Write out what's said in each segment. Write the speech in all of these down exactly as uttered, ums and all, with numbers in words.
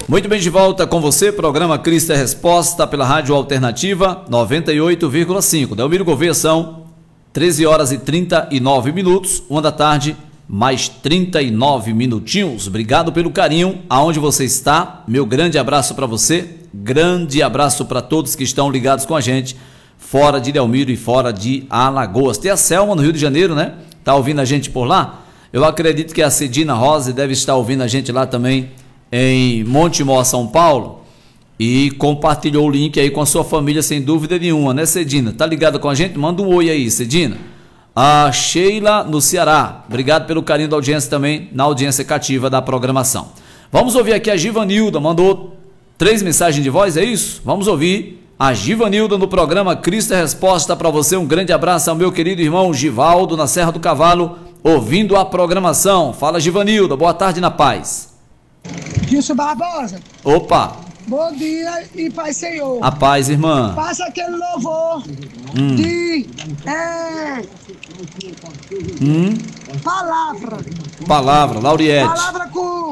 Muito bem, de volta com você, programa Cristo é Resposta pela Rádio Alternativa noventa e oito vírgula cinco. Delmiro Gouveia, são treze horas e trinta e nove minutos, uma da tarde, mais trinta e nove minutinhos. Obrigado pelo carinho, aonde você está. Meu grande abraço para você, grande abraço para todos que estão ligados com a gente, fora de Delmiro e fora de Alagoas. Tem a Selma no Rio de Janeiro, né? Tá ouvindo a gente por lá? Eu acredito que a Cedina Rosa deve estar ouvindo a gente lá também em Montemor, São Paulo, e compartilhou o link aí com a sua família sem dúvida nenhuma, né, Cedina? Tá ligado com a gente? Manda um oi aí, Cedina. A Sheila no Ceará, obrigado pelo carinho da audiência também, na audiência cativa da programação. Vamos ouvir aqui a Givanilda, mandou três mensagens de voz, é isso? Vamos ouvir a Givanilda no programa Cristo é Resposta. Para você, um grande abraço ao meu querido irmão Givaldo, na Serra do Cavalo, ouvindo a programação. Fala, Givanilda, boa tarde na paz. Gilson Barbosa. Opa. Bom dia e paz, Senhor. A paz, irmã. Passa aquele louvor hum. de é, hum. palavra. Palavra, Lauriette. Palavra com...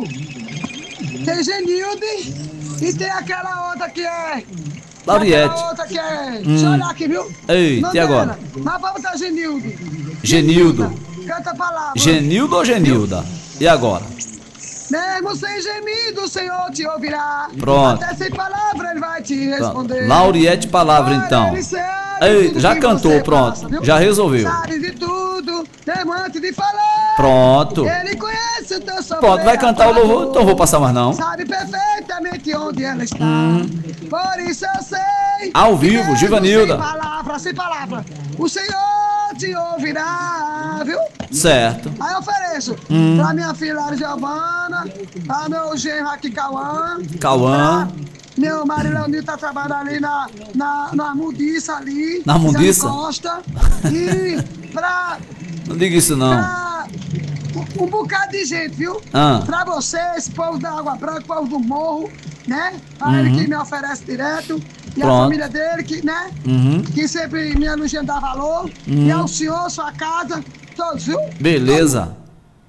Tem Genilde e tem aquela outra que é... Lauriette. Aquela outra que é... Hum. Deixa eu olhar aqui, viu? Eita, e agora? Mas vamos dar Genilde. Genildo. Canta a palavra. Genildo ou Genilda? E agora? Mesmo sem gemido, o Senhor te ouvirá. Pronto. Até sem palavra ele vai te responder. Lauriette, palavra então. Ei, já cantou, pronto. Passa, já resolveu. Sabe de tudo, demante de falar. Pronto. Ele conhece o teu sofrer. Pronto, vai cantar o louvor, então vou passar mais não. Sabe perfeitamente onde ela está. Hum. Por isso eu sei. Ao vivo, Givanilda. Sem palavra, sem palavra. O Senhor te ouvirá, viu? Certo. Aí eu ofereço hum. pra minha filha Giovana, pra meu genro aqui, Cauã. Cauã. Meu marido Leonil tá trabalhando ali na, na, na Mundiça ali. Na Mundiça? Costa. E pra... Não diga isso não. Pra um, um bocado de gente, viu? Ah. Pra você, esse povo da Água Branca, povo do Morro, né? A uhum. ele que me oferece direto. E Pronto. a família dele, que, né? Uhum. Que sempre me elogia dá valor. Uhum. E ao senhor, sua casa, todos, viu? Beleza.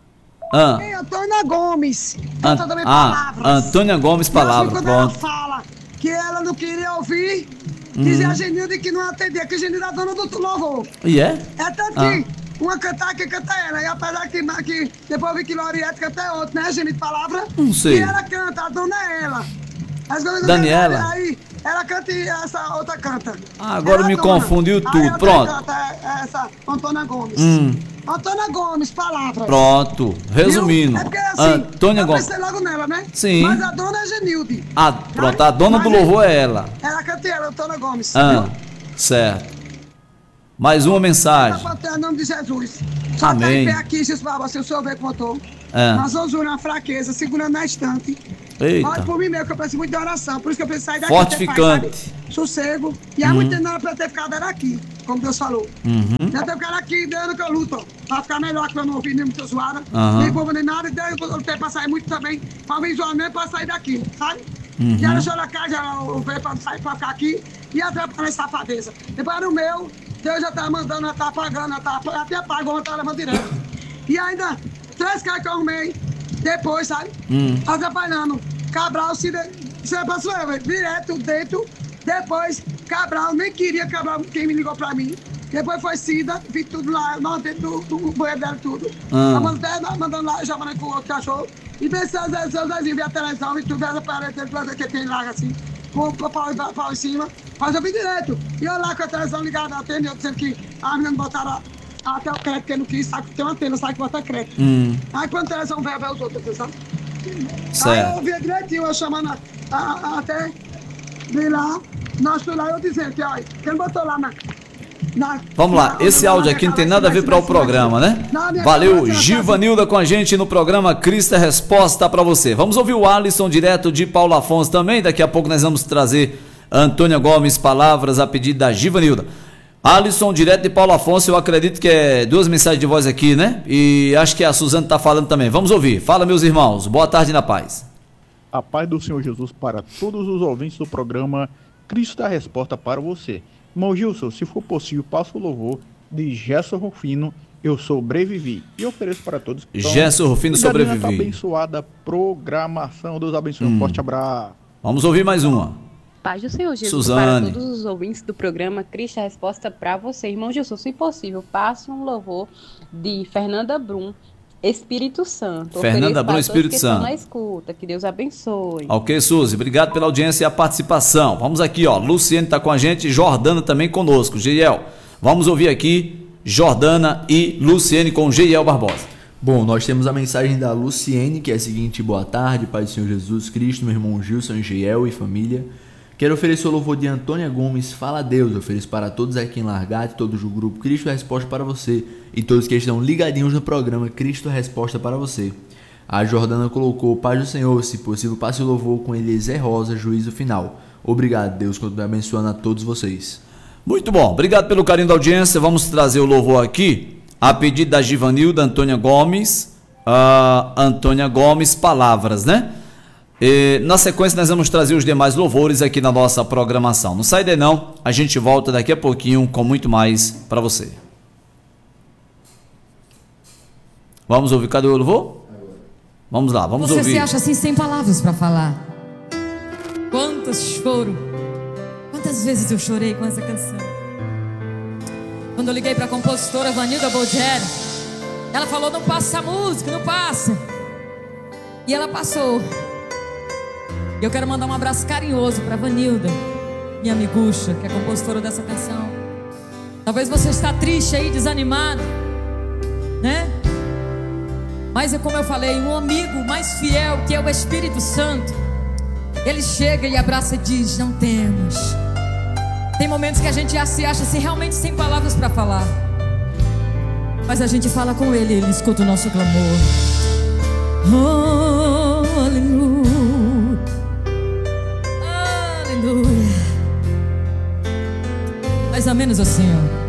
Ah. E Antônia Gomes. An também ah, palavras. Antônia Gomes, palavras. Pronto. Ela fala que ela não queria ouvir, uhum. dizia a Genilde que não atendia, que a Genilde é a dona do louvor. E é? É tanto ah. que uma cantar que canta ela. E apesar que, que depois eu vi que Lauriette canta é outra, né, Genilde? Palavra. Não sei. E ela canta, a dona é ela. As Daniela. Aí, ela canta e essa outra canta. Ah, agora ela me dona. confundiu tudo. Aí Pronto. Canta essa Antônia Gomes. Hum. Antônia Gomes, palavras. Pronto. Resumindo. Viu? É porque assim, Antônia eu Gomes. pensei logo nela, né? Sim. Mas a dona é Genilde. Ah, pronto. A dona do louvor é ela. Ela canta ela, Antônia Gomes. Ah, viu? certo. Mais uma mensagem. Em nome de Jesus. Só Amém. tá em pé aqui, Jesus, para você, o senhor vê como eu tô. É. Nós vamos unir uma fraqueza, segurando na estante. Eita. Olha por mim mesmo, que eu preciso muito de oração. Por isso que eu preciso sair daqui. Fortificante. Paz, sossego. E há uhum. muito tempo não era pra ter ficado era aqui, como Deus falou. Uhum. Já ter ficado aqui, desde que eu luto, ó, pra ficar melhor, que eu não ouvi nem muito zoada, uhum. nem povo nem nada, e desde que eu lutei pra sair muito também, pra me zoar mesmo, pra sair daqui, sabe? Uhum. E ela chora a casa, eu veio pra sair pra ficar aqui, e atrapalhar essa safadeza. Depois no meu, Deus já tá mandando, já tá pagando, já tá, até pagou, já tá levando direto. E ainda, três caras que eu arrumei, depois, sabe? Uhum. Atrapalhando. Cabral, se você passou direto dentro, depois Cabral, nem queria Cabral, quem me ligou pra mim. Depois foi Cida, vi tudo lá, nós dentro do, do banheiro dela, tudo. Ah. Mandando, mandando lá, já mandando com o outro cachorro. E pensei, às vezes, ver a televisão e tudo, essa parede que tem lá, assim, com o pau, pau em cima. Mas eu vi direto. E eu lá com a televisão ligada, atendendo, dizendo que as meninas botaram até o crédito que eu não quis, sabe que tem uma antena, sabe que bota crédito. Hum. Aí quando a televisão veio, veio os outros, sabe? Certo. Aí eu ouvia direitinho, eu chamando a, a, a, até de lá, nós fui lá, eu dizendo que, olha, quem botou lá na... na Vamos lá, na, esse áudio aqui não tem nada a ver para o programa, né? Valeu, Givanilda com a gente no programa Cristo é Resposta para você. Vamos ouvir o Alisson direto de Paulo Afonso também, daqui a pouco nós vamos trazer Antônia Gomes, palavras a pedido da Givanilda. Alisson, direto de Paulo Afonso, eu acredito que é duas mensagens de voz aqui, né? E acho que a Suzana está falando também. Vamos ouvir. Fala, meus irmãos. Boa tarde na paz. A paz do Senhor Jesus para todos os ouvintes do programa Cristo da Resposta para você. Irmão Gilson, se for possível, passa o louvor de Gerson Rufino Eu sobrevivi e ofereço para todos que estão Gerson Rufino, ligados nessa sobrevivi. abençoada programação. Deus abençoe. Um Hum. forte abraço. Vamos ouvir mais uma. Paz do Senhor Jesus Suzane. para todos os ouvintes do programa Cristo a Resposta para você. Irmão Jesus, se possível, passe um louvor de Fernanda Brum, Espírito Santo. Fernanda Ofereço Brum, para Espírito todos que estão Santo. na escuta. Que Deus abençoe. Ok, Suzy, obrigado pela audiência e a participação. Vamos aqui, ó, Luciene está com a gente, Jordana também conosco. Geiel, vamos ouvir aqui Jordana e Luciene com Geiel Barbosa. Bom, nós temos a mensagem da Luciene, que é a seguinte: boa tarde, Pai do Senhor Jesus Cristo, meu irmão Gilson, Geiel e família. Quero oferecer o louvor de Antônia Gomes, Fala a Deus. Eu ofereço para todos aqui em Largate, todos do grupo Cristo a Resposta para você e todos que estão ligadinhos no programa Cristo a Resposta para você. A Jordana colocou: Pai do Senhor, se possível, passe o louvor com Eliezer Rosa, juízo final. Obrigado, Deus continue abençoando a todos vocês. Muito bom, obrigado pelo carinho da audiência. Vamos trazer o louvor aqui, a pedido da Givanilda Antônia Gomes, uh, Antônia Gomes, Palavras, né? E, na sequência nós vamos trazer os demais louvores aqui na nossa programação. Não sai daí não, a gente volta daqui a pouquinho com muito mais para você. Vamos ouvir, cadê o louvor? Vamos lá, vamos Você ouvir. Você se acha assim sem palavras para falar? Quanto choro, quantas vezes eu chorei com essa canção. Quando eu liguei para a compositora Vanilda Bolgeri, ela falou: não passa a música, não passa. E ela passou. E eu quero mandar um abraço carinhoso para Vanilda, minha amigucha, que é compositora dessa canção. Talvez você está triste aí, desanimado, né? Mas é como eu falei, um amigo mais fiel, que é o Espírito Santo, ele chega e abraça e diz: não temas. Tem momentos que a gente já se acha assim, realmente sem palavras para falar, mas a gente fala com ele, ele escuta o nosso clamor. Oh, aleluia. Aleluia. Mais ou menos assim, ó.